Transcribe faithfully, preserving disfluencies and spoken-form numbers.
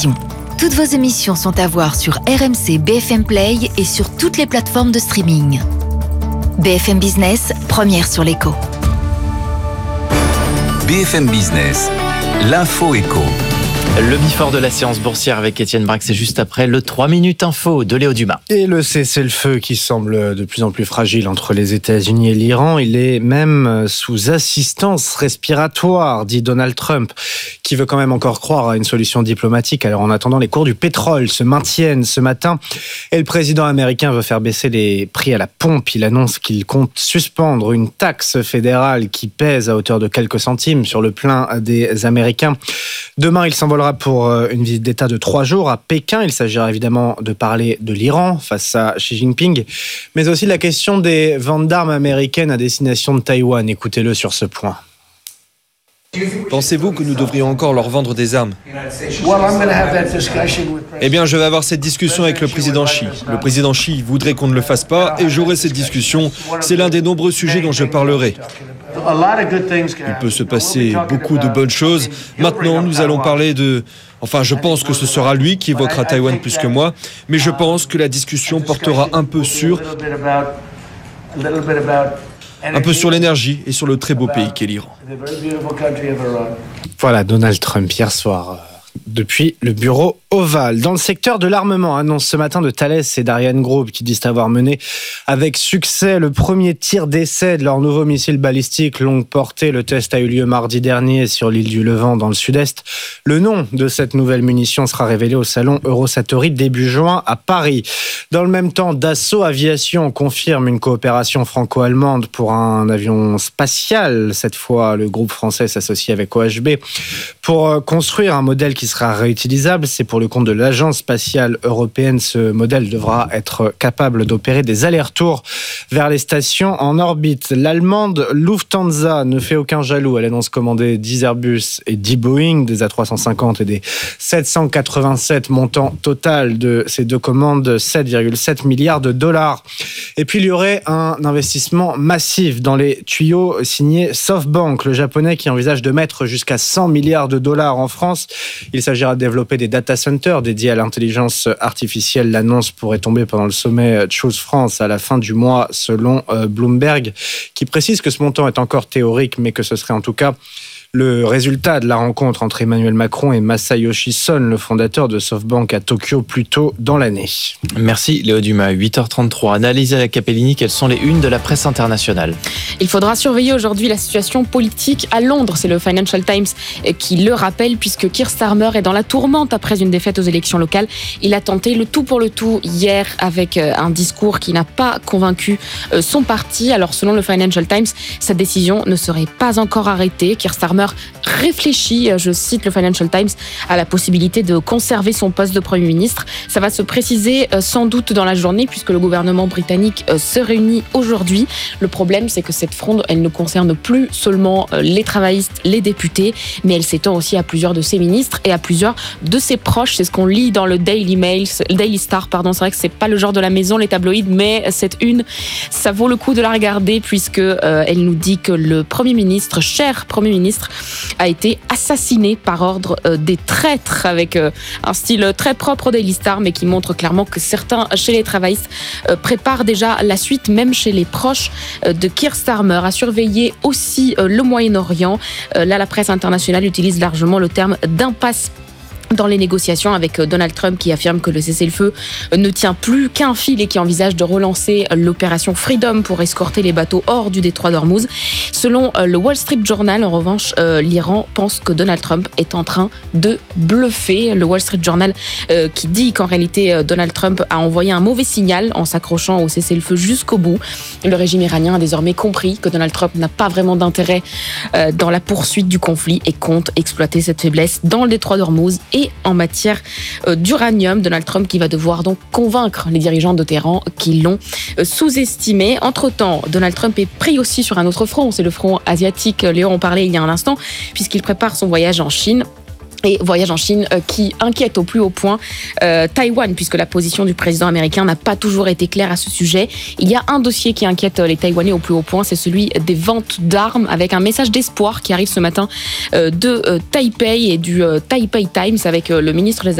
télévision. Toutes vos émissions sont à voir sur R M C B F M Play et sur toutes les plateformes de streaming. B F M Business, première sur l'écho. B F M Business, l'info écho. Le Before de la séance boursière avec Étienne Braque, c'est juste après le trois minutes info de Léo Dumas. Et le cessez-le-feu qui semble de plus en plus fragile entre les États-Unis et l'Iran, il est même sous assistance respiratoire, dit Donald Trump, qui veut quand même encore croire à une solution diplomatique. Alors en attendant, les cours du pétrole se maintiennent ce matin et le président américain veut faire baisser les prix à la pompe. Il annonce qu'il compte suspendre une taxe fédérale qui pèse à hauteur de quelques centimes sur le plein des Américains. Demain, il s'envolera pour une visite d'État de trois jours à Pékin. Il s'agira évidemment de parler de l'Iran face à Xi Jinping, mais aussi de la question des ventes d'armes américaines à destination de Taïwan. Écoutez-le sur ce point. Pensez-vous que nous devrions encore leur vendre des armes ? Eh bien, je vais avoir cette discussion avec le président Xi. Le président Xi voudrait qu'on ne le fasse pas et j'aurai cette discussion. C'est l'un des nombreux sujets dont je parlerai. Il peut se passer beaucoup de bonnes choses. Maintenant, nous allons parler de... Enfin, je pense que ce sera lui qui évoquera Taïwan plus que moi, mais je pense que la discussion portera un peu sur... un peu sur l'énergie et sur le très beau pays qu'est l'Iran. Voilà, Donald Trump hier soir, depuis le bureau ovale. Dans le secteur de l'armement, annonce ce matin de Thales et d'Ariane Group qui disent avoir mené avec succès le premier tir d'essai de leur nouveau missile balistique longue portée. Le test a eu lieu mardi dernier sur l'île du Levant dans le sud-est. Le nom de cette nouvelle munition sera révélé au salon Eurosatory début juin à Paris. Dans le même temps, Dassault Aviation confirme une coopération franco-allemande pour un avion spatial. Cette fois, le groupe français s'associe avec O H B pour construire un modèle qui sera réutilisable. C'est pour le compte de l'Agence spatiale européenne. Ce modèle devra être capable d'opérer des allers-retours vers les stations en orbite. L'allemande Lufthansa ne fait aucun jaloux. Elle annonce commander dix Airbus et dix Boeing, des A trois cent cinquante et des sept cent quatre-vingt-sept. Montant total de ces deux commandes, sept virgule sept milliards de dollars. Et puis il y aurait un investissement massif dans les tuyaux signé SoftBank, le japonais qui envisage de mettre jusqu'à cent milliards de dollars en France. Il s'agira de développer des data centers dédiés à l'intelligence artificielle. L'annonce pourrait tomber pendant le sommet Choose France à la fin du mois, selon Bloomberg, qui précise que ce montant est encore théorique, mais que ce serait en tout cas le résultat de la rencontre entre Emmanuel Macron et Masayoshi Son, le fondateur de SoftBank à Tokyo, plus tôt dans l'année. Merci Léo Dumas. huit heures trente-trois. Analyse à la Capellini, quelles sont les unes de la presse internationale ? Il faudra surveiller aujourd'hui la situation politique à Londres. C'est le Financial Times qui le rappelle, puisque Keir Starmer est dans la tourmente après une défaite aux élections locales. Il a tenté le tout pour le tout hier avec un discours qui n'a pas convaincu son parti. Alors selon le Financial Times, sa décision ne serait pas encore arrêtée. Keir Starmer réfléchit, je cite le Financial Times, à la possibilité de conserver son poste de Premier ministre. Ça va se préciser sans doute dans la journée puisque le gouvernement britannique se réunit aujourd'hui. Le problème, c'est que cette fronde, elle ne concerne plus seulement les travaillistes, les députés, mais elle s'étend aussi à plusieurs de ses ministres et à plusieurs de ses proches. C'est ce qu'on lit dans le Daily Mail, Daily Star, pardon. C'est vrai que c'est pas le genre de la maison, les tabloïds, mais cette une, ça vaut le coup de la regarder puisque euh, elle nous dit que le Premier ministre, cher Premier ministre, a été assassiné par ordre euh, des traîtres, avec euh, un style très propre au Daily Star, mais qui montre clairement que certains chez les travaillistes euh, préparent déjà la suite, même chez les proches euh, de Keir Starmer. À surveiller aussi euh, le Moyen-Orient. Euh, là, la presse internationale utilise largement le terme d'impasse dans les négociations avec Donald Trump qui affirme que le cessez-le-feu ne tient plus qu'un fil et qui envisage de relancer l'opération Freedom pour escorter les bateaux hors du détroit d'Ormuz. Selon le Wall Street Journal, en revanche, l'Iran pense que Donald Trump est en train de bluffer. Le Wall Street Journal qui dit qu'en réalité Donald Trump a envoyé un mauvais signal en s'accrochant au cessez-le-feu jusqu'au bout. Le régime iranien a désormais compris que Donald Trump n'a pas vraiment d'intérêt dans la poursuite du conflit et compte exploiter cette faiblesse dans le détroit d'Ormuz et en matière d'uranium. Donald Trump qui va devoir donc convaincre les dirigeants de Téhéran qui l'ont sous-estimé. Entre-temps, Donald Trump est pris aussi sur un autre front, c'est le front asiatique. Léo en parlait il y a un instant, puisqu'il prépare son voyage en Chine. Et voyage en Chine euh, qui inquiète au plus haut point euh, Taïwan, puisque la position du président américain n'a pas toujours été claire à ce sujet. Il y a un dossier qui inquiète les Taïwanais au plus haut point, c'est celui des ventes d'armes, avec un message d'espoir qui arrive ce matin euh, de euh, Taipei et du euh, Taipei Times, avec euh, le ministre des